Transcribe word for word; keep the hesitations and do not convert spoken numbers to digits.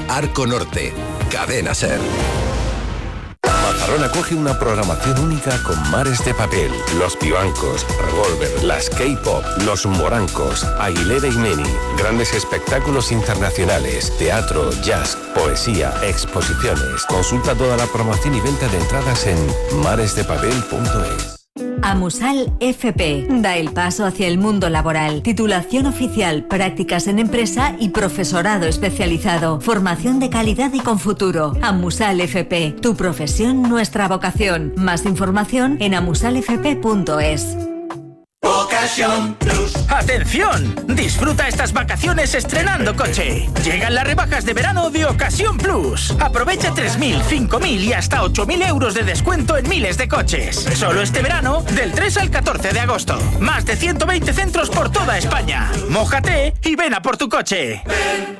Arco Norte, Cadena SER. Mazarrón acoge una programación única con Mares de Papel, Los Vivancos, Revolver, las K-Pop, Los Morancos, Aguilera y Meni, grandes espectáculos internacionales, teatro, jazz, poesía, exposiciones. Consulta toda la programación y venta de entradas en mares de papel punto es. Amusal F P da el paso hacia el mundo laboral. Titulación oficial, prácticas en empresa y profesorado especializado. Formación de calidad y con futuro. Amusal F P, tu profesión, nuestra vocación. Más información en amusal f p punto es. Ocasión Plus. ¡Atención! Disfruta estas vacaciones estrenando coche. Llegan las rebajas de verano de Ocasión Plus. Aprovecha tres mil, cinco mil y hasta ocho mil euros de descuento en miles de coches. Solo este verano, del tres al catorce de agosto. Más de ciento veinte centros por toda España. Mójate y ven a por tu coche. Ven.